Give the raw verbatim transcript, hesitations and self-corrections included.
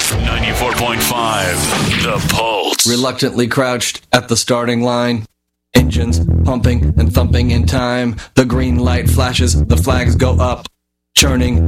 ninety-four point five, The Pulse. Reluctantly crouched at the starting line. Engines pumping and thumping in time. The green light flashes, the flags go up. Churning